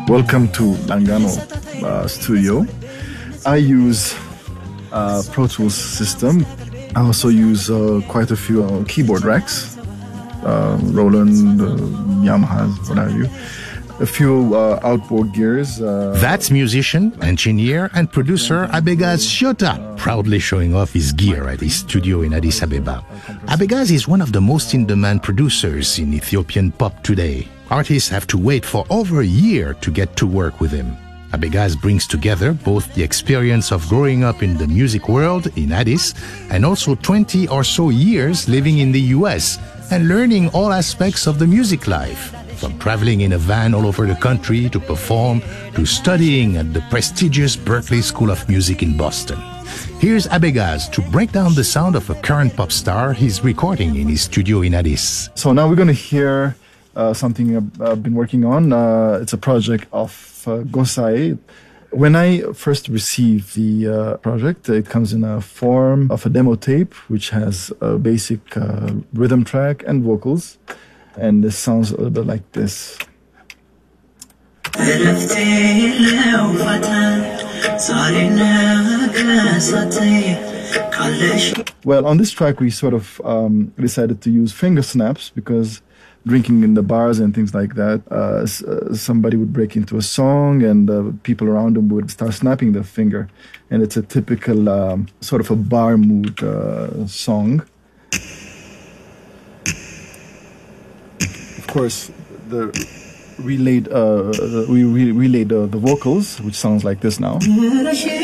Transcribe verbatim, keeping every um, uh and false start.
Welcome to Langano uh, studio. I use uh, Pro Tools system. I also use uh, quite a few uh, keyboard racks, uh, Roland, uh, Yamaha, what have you. A few uh, outboard gears. Uh, That's musician, engineer, and producer Abegaz Shiota, proudly showing off his gear at his studio in Addis Ababa. Abegaz is one of the most in-demand producers in Ethiopian pop today. Artists have to wait for over a year to get to work with him. Abegaz brings together both the experience of growing up in the music world in Addis and also twenty or so years living in the U S and learning all aspects of the music life. From traveling in a van all over the country to perform, to studying at the prestigious Berklee School of Music in Boston. Here's Abegaz to break down the sound of a current pop star he's recording in his studio in Addis. So now we're going to hear uh, something I've, I've been working on. Uh, it's a project of uh, Gosai. When I first received the uh, project, it comes in a form of a demo tape, which has a basic uh, rhythm track and vocals. And this sounds a little bit like this. Well, on this track, we sort of um, decided to use finger snaps because drinking in the bars and things like that, uh, uh, somebody would break into a song and uh, people around them would start snapping their finger. And it's a typical um, sort of a bar mood uh, song. Of course, the relayed, uh, we re relayed uh, the vocals, which sounds like this now.